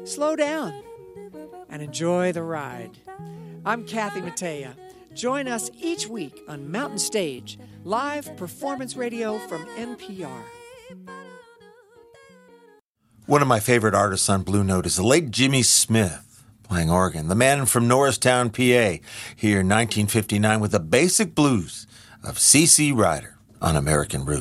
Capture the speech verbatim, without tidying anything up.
slow down and enjoy the ride. I'm Kathy Mattea. Join us each week on Mountain Stage, live performance radio from N P R. One of my favorite artists on Blue Note is the late Jimmy Smith, playing organ, the man from Norristown, P A, here in nineteen fifty-nine with the basic blues of C C Ryder on American Roots.